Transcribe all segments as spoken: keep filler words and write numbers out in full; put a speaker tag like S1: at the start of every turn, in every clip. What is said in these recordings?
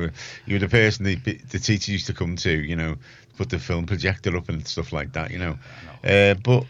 S1: know, you were the person the, the teacher used to come to, you know, put the film projector up and stuff like that, you know. Uh, but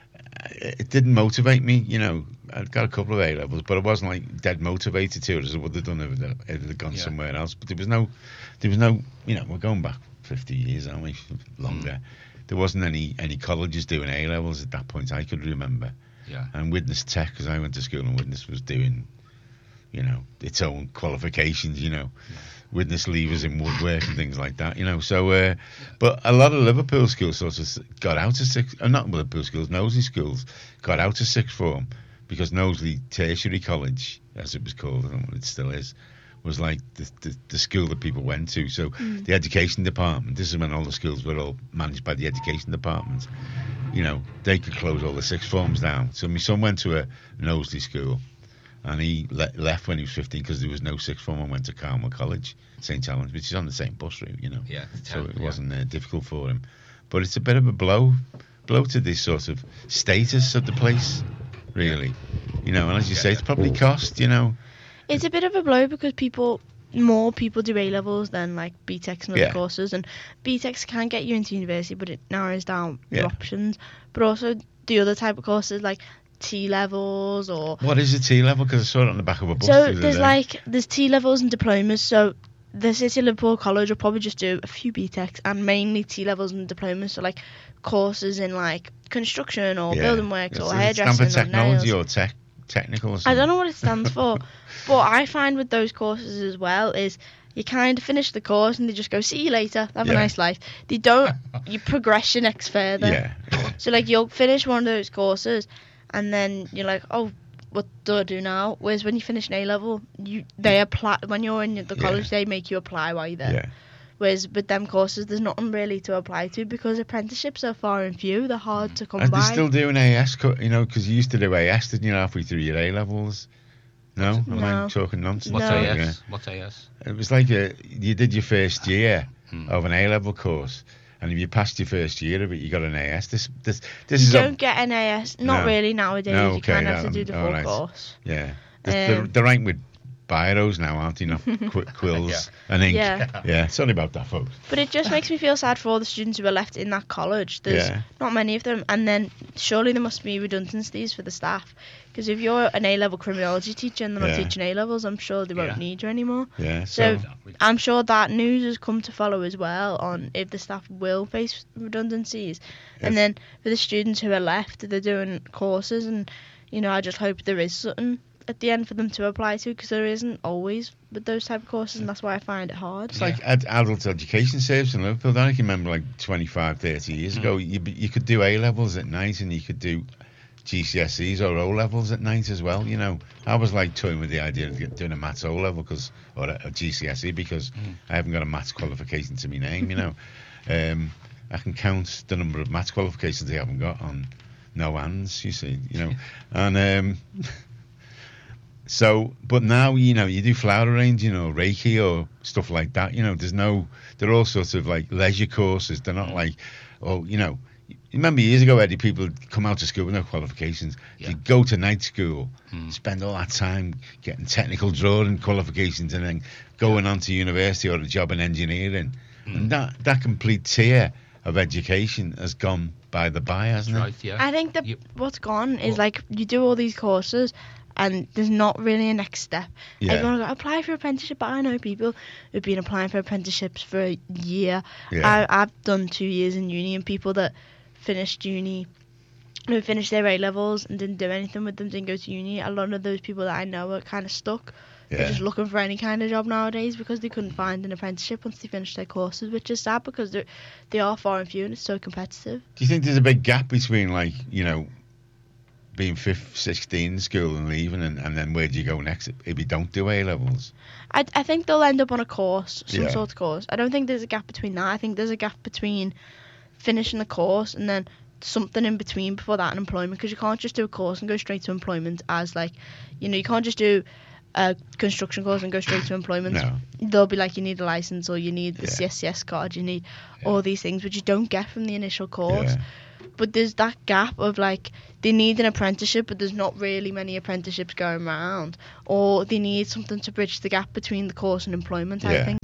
S1: it didn't motivate me, you know. I got a couple of A levels, but I wasn't like dead motivated to it as I would have done if I'd, if I'd gone yeah. somewhere else. But there was no, there was no, you know, we're going back fifty years, aren't we? Longer. Mm. There wasn't any any colleges doing A levels at that point. I could remember.
S2: Yeah.
S1: And Widnes Tech, because I went to school, and Widnes was doing, you know, its own qualifications, you know, yeah. Widnes levers in woodwork and things like that, you know. So, uh, yeah. but a lot of Liverpool schools sort of got out of sixth, uh, not Liverpool schools, Knowsley schools got out of sixth form because Knowsley Tertiary College, as it was called, I don't know what it still is, was like the, the, the school that people went to. So mm. the education department, this is when all the schools were all managed by the education department. You know, they could close all the sixth forms down. So my son went to a Knowsley school, and he le- left when he was fifteen because there was no sixth form, and went to Carmel College, Saint Helens, which is on the same bus route, you know.
S2: Yeah.
S1: So it
S2: yeah.
S1: wasn't uh, difficult for him. But it's a bit of a blow, blow to this sort of status of the place, really. Yeah. You know, and as you yeah, say, it's probably cost, you know.
S3: It's a bit of a blow because people, more people do A levels than like B TECs and other
S1: yeah.
S3: courses, and B TECs can get you into university, but it narrows down
S1: yeah.
S3: your options. But also the other type of courses like T levels or
S1: what is a T level? Because I saw it on the back of a bus.
S3: So
S1: the
S3: there's
S1: day.
S3: like there's T levels and diplomas. So the City of Liverpool College will probably just do a few B TECs and mainly T levels and diplomas. So like courses in like construction or
S1: yeah.
S3: building works
S1: it's,
S3: or
S1: it's
S3: hairdressing
S1: for technology
S3: or nails.
S1: or tech. Technical or
S3: I don't know what it stands for, but I find with those courses as well is you kind of finish the course and they just go, see you later, have
S1: yeah.
S3: a nice life. They don't, you progress your next further.
S1: Yeah.
S3: So like you'll finish one of those courses and then you're like, oh, what do I do now? Whereas when you finish an A level, you they apply when you're in the college,
S1: yeah.
S3: they make you apply while you're there.
S1: Yeah.
S3: Whereas with them courses, there's nothing really to apply to because apprenticeships are far and few. They're hard to come
S1: Are
S3: by.
S1: they still doing A S, you know, because you used to do A S, didn't you, halfway through your A levels? No?
S3: No.
S1: Am I talking nonsense?
S2: What's
S3: No.
S2: A S?
S1: Yeah.
S2: What's A S?
S1: It was like a, you did your first year
S2: Hmm.
S1: of an A level course, and if you passed your first year of it, you got an A S. This, this, this
S3: You
S1: is
S3: don't
S1: a,
S3: get an A S. Not
S1: No.
S3: really nowadays.
S1: No,
S3: You
S1: okay,
S3: kind of have to
S1: um,
S3: do the
S1: all
S3: full
S1: right.
S3: course.
S1: yeah. They're,
S3: Um,
S1: they're, they're rank with biros now, aren't they? Not qu- quills
S2: Yeah.
S1: and ink.
S3: Yeah.
S1: yeah. Sorry about that, folks.
S3: But it just makes me feel sad for all the students who are left in that college. There's
S1: Yeah.
S3: not many of them. And then surely there must be redundancies for the staff. Because if you're an A-level criminology teacher and they're not
S1: Yeah.
S3: teaching A-levels, I'm sure they won't
S2: Yeah.
S3: need you anymore.
S1: Yeah.
S3: So
S1: So,
S3: I'm sure that news has come to follow as well on if the staff will face redundancies. And
S1: Yes.
S3: then for the students who are left, they're doing courses. And, you know, I just hope there is something at the end for them to apply to, because there isn't always with those type of courses, and that's why I find it hard.
S1: it's like ad- adult education service in Liverpool. I can remember like twenty-five, thirty years ago, you you could do A levels at night and you could do G C S Es or O levels at night as well. You know, I was like toying with the idea of get- doing a maths O level because or a, a G C S E because
S2: Mm.
S1: I haven't got a maths qualification to my name. You know, um, I can count the number of maths qualifications I haven't got on no hands. You see, you know, and. Um, So, but now, you know, you do flower arranging or Reiki or stuff like that, you know, there's no, they're all sorts of like leisure courses. They're not like, oh, you know, remember years ago, Eddie, people would come out of school with no qualifications.
S2: Yeah.
S1: They'd go to night school,
S2: Hmm.
S1: spend all that time getting technical drawing qualifications and then going on to university or a job in engineering.
S2: Hmm.
S1: And that, that complete tier of education has gone by the by, hasn't it?
S2: Right, yeah.
S3: I think that
S2: You-
S3: what's gone is
S2: What?
S3: like you do all these courses and there's not really a next step.
S1: Yeah.
S3: Everyone will go, apply for apprenticeship, but I know people who've been applying for apprenticeships for a year.
S1: Yeah.
S3: I, I've done two years in uni, and people that finished uni, who finished their A levels and didn't do anything with them, didn't go to uni. A lot of those people that I know are kind of stuck. They're
S1: Yeah.
S3: just looking for any kind of job nowadays because they couldn't find an apprenticeship once they finished their courses, which is sad because they they are far and few and it's so competitive.
S1: Do you think there's a big gap between, like, you know, being fifth, sixteen in school and leaving, and, and then where do you go next if you don't do A levels?
S3: I, I think they'll end up on a course, some
S1: Yeah.
S3: sort of course. I don't think there's a gap between that. I think there's a gap between finishing the course and then something in between before that and employment, because you can't just do a course and go straight to employment as, like, you know, you can't just do a construction course and go straight to employment.
S1: No.
S3: They'll be like, you need a license or you need the
S1: Yeah.
S3: C S C S card, you need
S1: Yeah.
S3: all these things, which you don't get from the initial course.
S1: Yeah.
S3: But there's that gap of, like, they need an apprenticeship, but there's not really many apprenticeships going around. Or they need something to bridge the gap between the course and employment, I
S1: Yeah.
S3: think.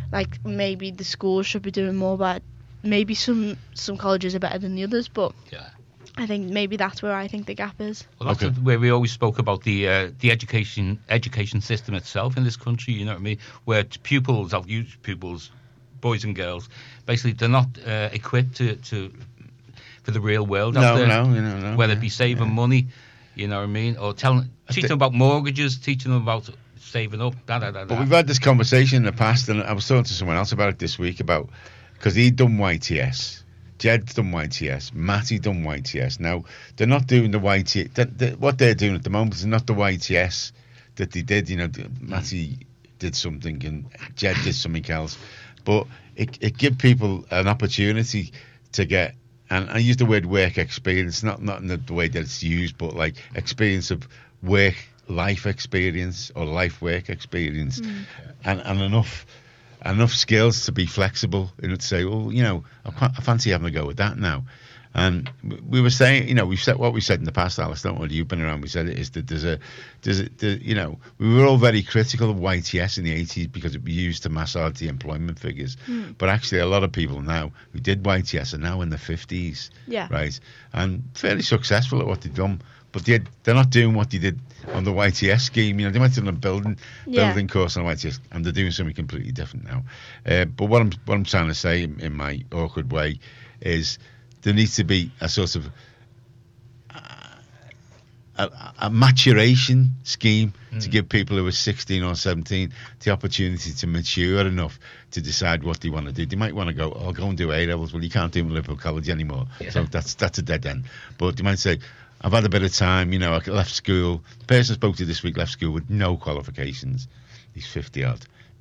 S3: like maybe the schools should be doing more, but maybe some some colleges are better than the others. But
S2: Yeah.
S3: I think maybe that's where I think the gap is.
S2: Well, that's
S1: Okay.
S2: the- where we always spoke about the uh, the education education system itself in this country. You know what I mean? Where t- pupils, I'll use pupils, boys and girls, basically they're not uh, equipped to, to for the real world out
S1: No,
S2: there.
S1: no, you know, no.
S2: Whether
S1: yeah,
S2: it be saving
S1: yeah.
S2: money, you know what I mean, or telling teaching
S1: thi-
S2: them about mortgages, teaching them about saving up. Da, da, da,
S1: But
S2: da.
S1: we've had this conversation in the past, and I was talking to someone else about it this week about because he'd done Y T S, Jed's done Y T S, Matty done Y T S. Now they're not doing the Y T S. They, they, what they're doing at the moment is not the Y T S that they did. You know, the- Matty did something and Jed did something else, but it it give people an opportunity to get. And I use the word work experience, not not in the, the way that it's used, but like experience of work life experience or life work experience, and, and enough enough skills to be flexible and to say, well, you know, I, fa- I fancy having a go with that now. And w- we were saying, you know, we've said what we said in the past, Alice. Don't worry, you've been around. We said it is that there's a, there's a, there, you know, we were all very critical of Y T S in the eighties because it was used to massage the employment figures. But actually, a lot of people now who did Y T S are now in the fifties,
S3: Yeah.
S1: right, and fairly successful at what they've done. But they, they're not doing what they did on the Y T S scheme. You know, they might have done a building
S3: Yeah.
S1: building course on Y T S, and they're doing something completely different now. Uh, but what I'm what I'm trying to say in, in my awkward way is there needs to be a sort of uh, a, a maturation scheme to give people who are sixteen or seventeen the opportunity to mature enough to decide what they want to do. They might want to go, I'll go and do A levels. Well, you can't do them at Liverpool College anymore,
S2: Yeah.
S1: so that's that's a dead end. But they might say, I've had a bit of time, you know, I left school. The person I spoke to this week left school with no qualifications. He's fifty odd.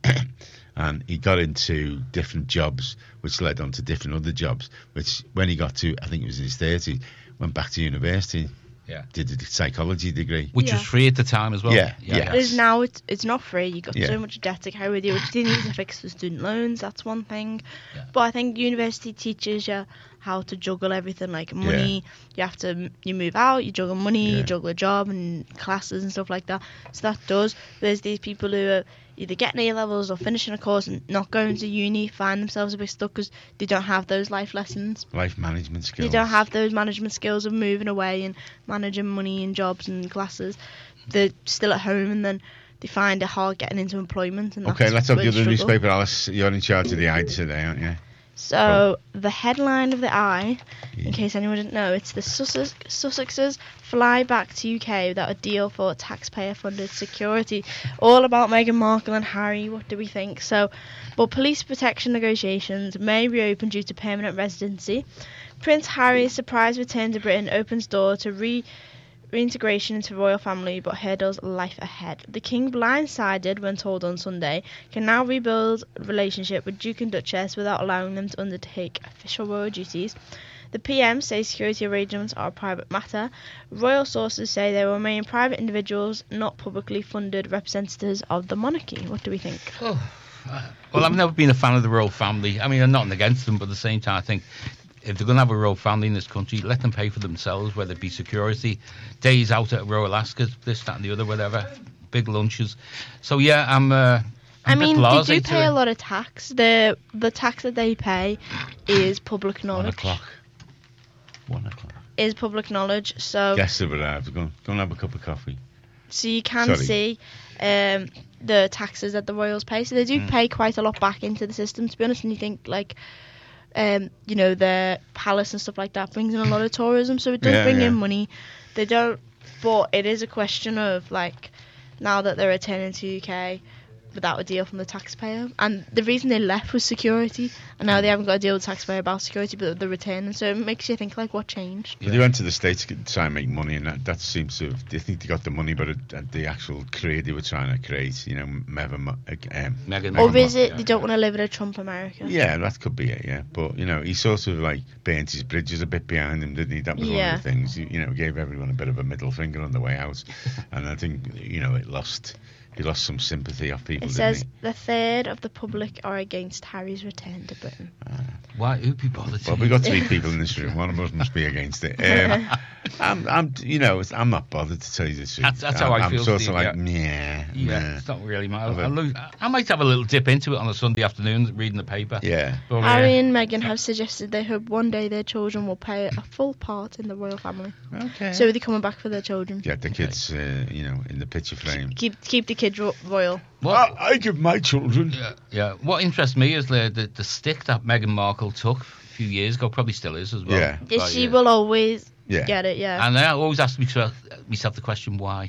S1: And he got into different jobs, which led on to different other jobs, which when he got to, I think it was in his thirties, went back to university,
S2: Yeah.
S1: did a psychology degree.
S2: Which
S3: Yeah.
S2: was free at the time as well.
S1: Yeah, yeah.
S3: It is now. It's it's not free. You got
S1: Yeah.
S3: so much debt to carry with you, which you need to fix the student loans. That's one thing.
S2: Yeah.
S3: But I think university teaches you how to juggle everything, like money. You have to you move out, you juggle money,
S1: Yeah.
S3: you juggle a job and classes and stuff like that. So that does. There's these people who are either getting A levels or finishing a course and not going to uni, find themselves a bit stuck because they don't have those life lessons.
S1: Life management skills.
S3: They don't have those management skills of moving away and managing money and jobs and classes. They're still at home and then they find it hard getting into employment. And
S1: Okay,
S3: that's
S1: let's have
S3: where
S1: the
S3: they
S1: other
S3: struggle.
S1: newspaper, Alice. You're in charge of the eye today, aren't you?
S3: So the headline of the Eye,
S1: Yeah.
S3: in case anyone didn't know, it's the Sussex, Sussexes fly back to U K without a deal for taxpayer-funded security. All about Meghan Markle and Harry. What do we think? So, but police protection negotiations may reopen due to permanent residency. Prince Harry's surprise return to Britain opens door to re. reintegration into royal family, but hurdles life ahead. The king, blindsided when told on Sunday, can now rebuild relationship with Duke and Duchess without allowing them to undertake official royal duties. The P M says security arrangements are a private matter. Royal sources say they will remain private individuals, not publicly funded representatives of the monarchy. What do we think?
S2: Oh, uh, well, I've never been a fan of the royal family. I mean, I'm not against them, but at the same time, I think if they're going to have a royal family in this country, let them pay for themselves, whether it be security, days out at Royal Ascot, this, that, and the other, whatever, big lunches. So yeah, I'm. Uh,
S3: I
S2: I'm a bit
S3: mean, they
S2: blasé
S3: do
S2: to
S3: pay
S2: it.
S3: a lot of tax. The the tax that they pay is public
S1: One
S3: knowledge.
S1: o'clock. One o'clock.
S3: Is public knowledge. So
S1: Guests have arrived. Go, go and have a cup of coffee.
S3: So you can
S1: Sorry.
S3: see um, the taxes that the royals pay. So they do
S1: Mm.
S3: pay quite a lot back into the system, to be honest. And you think, like, um, you know, the palace and stuff like that brings in a lot of tourism. So it does
S1: Yeah,
S3: bring
S1: yeah.
S3: in money. They don't, but it is a question of, like, now that they're returning to U K without a deal from the taxpayer. And the reason they left was security. And now they haven't got a deal with the taxpayer about security, but they're returning. So it makes you think, like, what changed?
S1: But they went to the States to try and make money, and that, that seems to have, they think they got the money, but it, uh, the actual career they were trying to create, you know, Meghan, Mar- uh, um,
S2: Meghan
S3: Or
S2: Markle,
S3: is it
S2: yeah,
S3: they don't
S2: yeah.
S3: want to live in a Trump America?
S1: yeah, that could be it, yeah. But, you know, he sort of, like, burnt his bridges a bit behind him, didn't he? That was
S3: Yeah.
S1: one of the things. He, you know, gave everyone a bit of a middle finger on the way out. And I think, you know, it lost, he lost some sympathy off people,
S3: It
S1: didn't
S3: says
S1: he?
S3: the third of the public are against Harry's return to Britain.
S2: Why? Who'd be bothered? to
S1: Well, we've got three people in this room. One of us must be against it. Um, I'm, I'm, you know, it's, I'm not bothered to tell you the truth.
S2: That's- that's
S1: I'm,
S2: how I
S1: I'm
S2: feel,
S1: sort
S2: Steve,
S1: of like,
S2: yeah.
S1: yeah,
S2: Yeah, it's not really my.
S1: I've
S2: I,
S1: a-
S2: lo- I might have a little dip into it on a Sunday afternoon, reading the paper.
S1: yeah.
S2: But, uh,
S3: Harry and Meghan have suggested they hope one day their children will play a full part in the royal family.
S1: Okay.
S3: So they're coming back for their children.
S1: Get the kids, uh, you know, in the picture frame.
S3: Keep keep the kids ro- royal.
S2: what,
S1: I, I give my children.
S2: yeah, yeah. What interests me is the, the the stick that Meghan Markle took a few years ago, probably still is as well.
S1: Yeah.
S3: Yeah,
S2: Like,
S3: she
S2: uh,
S3: will always
S1: Yeah.
S3: get it. Yeah.
S2: And I always ask myself, myself the question, why?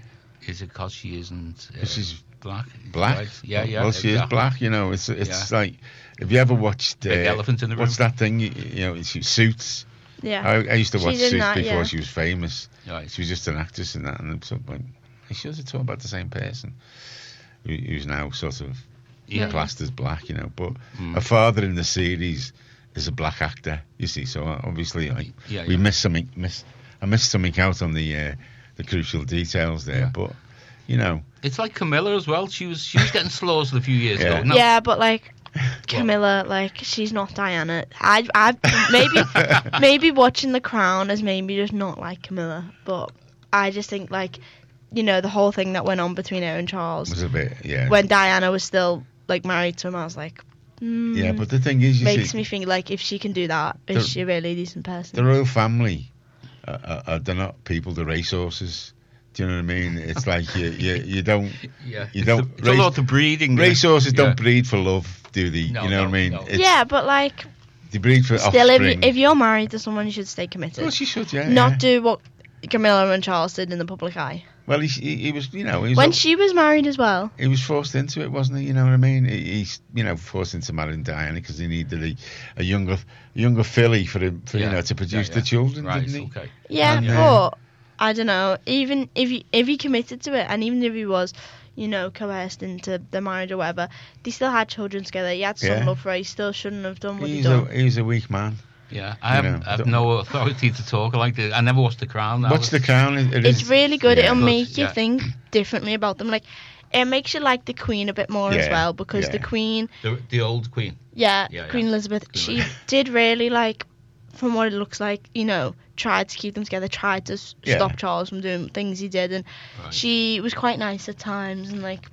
S2: Is it because she isn't uh,
S1: She's
S2: black?
S1: Black.
S2: Right. Yeah, yeah.
S1: Well, she is
S2: exactly.
S1: black. You know, it's it's
S2: Yeah.
S1: like, have you ever watched? Uh,
S2: Big elephant in the
S1: What's
S2: room.
S1: that thing? You, you know, she Suits.
S3: yeah.
S1: I, I used to
S3: She's
S1: watch
S3: in
S1: Suits
S3: that,
S1: before
S3: yeah.
S1: she was famous.
S2: Right.
S1: She was just an actress in that, and it was sort of like, I should have talked about the same person, who, who's now sort of
S2: Yeah.
S1: classed as black. You know, but
S2: Mm.
S1: her father in the series is a black actor. You see, so obviously, like,
S2: Yeah,
S1: we
S2: yeah.
S1: missed something. Miss, I missed something out on the uh, the crucial details there,
S2: Yeah.
S1: but you know,
S2: It's like Camilla as well. She was she was getting slaughtered a few years
S1: Yeah.
S2: ago. No,
S3: Yeah, but like Camilla, like she's not Diana. I, I maybe maybe watching The Crown has made me just not like Camilla, but I just think like, you know, the whole thing that went on between her and Charles
S1: was a bit, yeah,
S3: when Diana was still like married to him, I was like, mm,
S1: yeah. But the thing is, you
S3: makes
S1: see,
S3: me think like if she can do that,
S1: The-
S3: is she really a decent person?
S1: the royal family, uh, uh, uh, they're not people, they're racehorses. Do you know what I mean? It's like you, you, you don't,
S2: yeah.
S1: you
S2: It's
S1: don't.
S2: a- It's a
S1: race-
S2: lot of breeding.
S1: Racehorses
S2: Yeah.
S1: don't breed for love, do they?
S2: No,
S1: you know
S2: no,
S1: what I mean?
S2: no.
S1: It's-
S3: Yeah, but like
S1: they breed for
S3: still, if, you,
S1: offspring.
S3: if you're married to someone, you should stay
S1: Of
S3: committed.
S1: course, you should, yeah.
S3: Not
S1: yeah.
S3: do what Camilla and Charles did in the public eye.
S1: Well, he, he, he was, you know, he was,
S3: When
S1: up-
S3: she was married as well.
S1: he was forced into it, wasn't he? You know what I mean? He, he's, you know, forced into marrying Diana because he needed a, a younger, a younger filly for him, for
S2: Yeah.
S1: you know, to produce
S2: Yeah,
S1: the
S2: yeah.
S1: children,
S2: Right.
S1: didn't he?
S2: Okay.
S3: Yeah,
S1: And,
S3: but
S1: uh,
S3: I don't know. Even if he if he committed to it, and even if he was, you know, coerced into the marriage or whatever, they still had children together. He had some
S1: Yeah.
S3: love for her. He still shouldn't have done what he
S1: He's a,
S3: done.
S1: he's a weak man.
S2: Yeah, I
S1: You
S2: have,
S1: know,
S2: I have
S1: don't-
S2: no authority to talk. I like the, I never watched The Crown. I
S1: Watch
S2: was-
S1: The Crown. It, it
S3: It's
S1: is-
S3: really good.
S1: yeah.
S3: It'll
S2: Good,
S3: make you
S2: yeah.
S3: think differently about them. Like, it makes you like the Queen a bit more as
S1: Yeah,
S3: well because
S1: yeah.
S3: the Queen,
S2: the, the old Queen.
S3: yeah,
S2: Yeah,
S3: Queen
S2: yeah.
S3: Elizabeth,
S2: Queen
S3: she
S2: Elizabeth.
S3: did really like, from what it looks like, you know, tried to keep them together, tried to s
S1: Yeah.
S3: stop Charles from doing things he did, and
S2: Right.
S3: she was quite nice at times, and like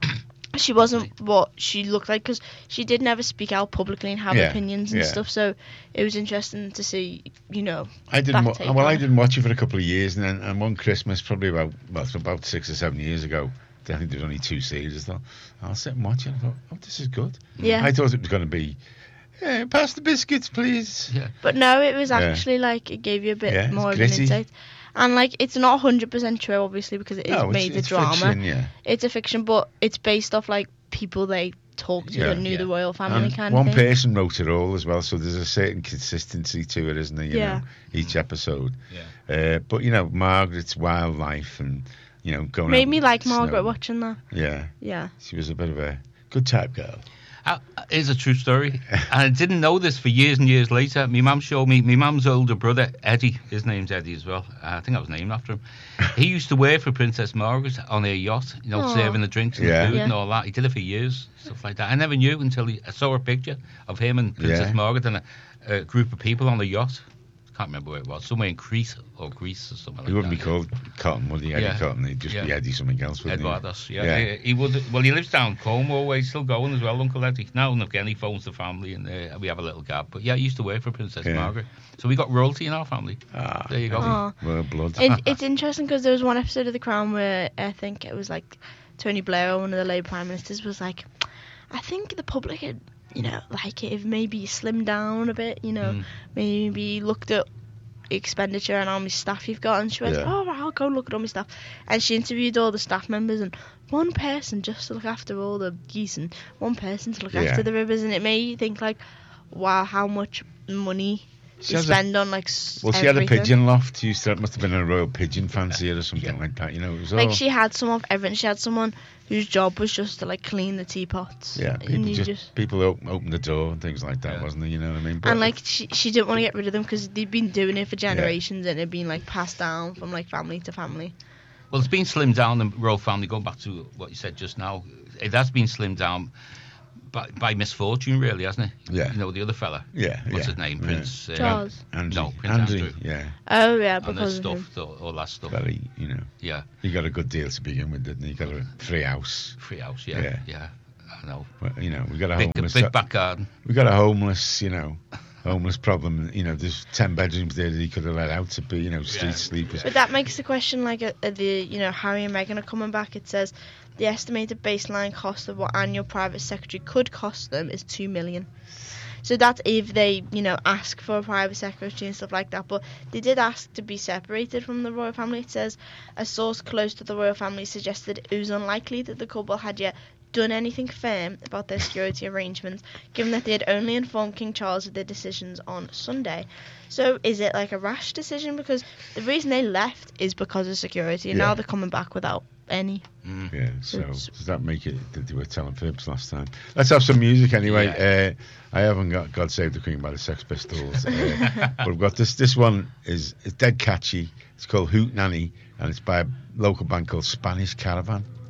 S3: she wasn't what she looked like because she did never speak out publicly and have
S1: Yeah,
S3: opinions and
S1: yeah.
S3: stuff. So it was interesting to see, you know,
S1: I didn't.
S3: that
S1: Wa-
S3: take
S1: well,
S3: on
S1: I
S3: it.
S1: didn't watch it for a couple of years, and then and one Christmas, probably about well, it's about six or seven years ago. I think there was only two series. I thought I'll sit and watch it. I thought, oh, this is good.
S3: yeah.
S1: I thought it was going to be, yeah, pass the biscuits, please.
S2: Yeah.
S3: But no, it was
S1: Yeah.
S3: actually like it gave you a bit
S1: Yeah, it's
S3: more of
S1: gritty.
S3: an insight. And like it's not one hundred percent true, obviously, because it is
S1: No,
S3: made
S1: it's,
S3: a
S1: it's
S3: drama.
S1: fiction, yeah.
S3: It's a fiction, but it's based off like people they talked to
S1: Yeah,
S3: that knew
S2: yeah.
S3: the royal family
S1: And
S3: kind
S1: one
S3: of thing.
S1: person wrote it all as well, so there's a certain consistency to it, isn't there? You
S3: Yeah.
S1: know, each episode.
S2: Yeah.
S1: Uh, but you know, Margaret's wildlife and you know going.
S3: Made
S1: out
S3: me
S1: with
S3: like
S1: snow.
S3: Margaret watching that.
S1: Yeah,
S3: Yeah.
S1: she was a bit of a good type girl.
S2: Uh, it's a true story. And I didn't know this for years and years later. My mum showed me, my mum's older brother, Eddie, his name's Eddie as well. Uh, I think I was named after him. He used to work for Princess Margaret on her yacht, you know,
S3: Aw.
S2: serving the drinks and
S1: Yeah.
S2: the food
S3: Yeah.
S2: and all that. He did it for years, stuff like that. I never knew until he, I saw a picture of him and Princess
S1: Yeah.
S2: Margaret and a, a group of people on the yacht. Can't remember where it was, somewhere in Crete or Greece or something like
S1: He wouldn't
S2: that.
S1: be called Cotton, would he? Eddie
S2: Yeah.
S1: Cotton. He'd just be
S2: Yeah.
S1: Eddie something else, wouldn't
S2: Eduardos, yeah.
S1: Yeah.
S2: He, he would. Well, he lives down Como way, still going as well, Uncle Eddie. Now and again, he phones the family, and uh, we have a little gap. But yeah, he used to work for Princess
S1: Yeah.
S2: Margaret, so we got royalty in our family.
S1: he? Ah,
S2: There you go.
S3: Aw.
S1: well, blood.
S3: It, it's interesting because there was one episode of The Crown where I think it was like Tony Blair, one of the Labour Prime Ministers, was like, I think the public had, you know, like it if maybe you slimmed down a bit, you know,
S2: Mm.
S3: maybe looked at expenditure and how many staff you've got, and she went,
S1: Yeah.
S3: oh, right, I'll go look at all my staff. And she interviewed all the staff members, and one person just to look after all the geese and one person to look
S1: Yeah.
S3: after the rivers, and it made you think like, wow, how much money
S1: She
S3: you
S1: has a-
S3: spend on like s-
S1: Well, she had a
S3: everything.
S1: pigeon loft. She used to, it must have been a royal pigeon fancier or something like that. You know, it was
S3: Like
S1: all.
S3: she had some of everything. She had someone whose job was just to like clean the teapots.
S1: yeah,
S3: and
S1: people
S3: you
S1: just,
S3: just
S1: people open, open the door and things like that,
S2: Yeah.
S1: wasn't it? You know what I mean? But
S3: and like she she didn't want to get rid of them because they'd been doing it for generations and it'd been like passed down from like family to family.
S2: Well, it's been slimmed down, the royal family. Going back to what you said just now, it has been slimmed down by, by misfortune, really, hasn't it?
S1: Yeah.
S2: You know, the other fella.
S1: Yeah.
S2: What's
S1: yeah,
S2: his name?
S1: yeah.
S2: Prince. Uh,
S3: Charles.
S1: Andrew.
S2: No, Prince
S1: Andrew.
S2: Andrew.
S1: Yeah.
S3: Oh yeah,
S2: And the
S3: because of him.
S2: stuff, all, all that stuff.
S1: Very, you know,
S2: Yeah.
S1: he got a good deal to begin with, didn't he? He got a free house.
S2: Free house, yeah.
S1: Yeah.
S2: Yeah. I know.
S1: Well, you know, we got a
S2: Big,
S1: homeless.
S2: big back garden.
S1: We got a homeless, you know, homeless problem. You know, there's ten bedrooms there that he could have let out to be, you know, street
S2: Yeah.
S1: sleepers.
S3: But that makes the question like uh, uh, the you know Harry and Meghan are coming back. It says the estimated baseline cost of what annual private secretary could cost them is two million. So that's if they you know ask for a private secretary and stuff like that. But they did ask to be separated from the royal family. It says a source close to the royal family suggested it was unlikely that the couple had yet done anything firm about their security arrangements, given that they had only informed King Charles of their decisions on Sunday. So is it like a rash decision? Because the reason they left is because of security, and
S1: Yeah.
S3: now they're coming back without any.
S2: Mm.
S1: Yeah, so
S3: It's-
S1: does that make it that they were telling fibs last time? Let's have some music anyway. Uh, I haven't got God Save the Queen by the Sex Pistols, uh, but we've got this. This one is, is dead catchy. It's called Hoot Nanny, and it's by a local band called Spanish Caravan.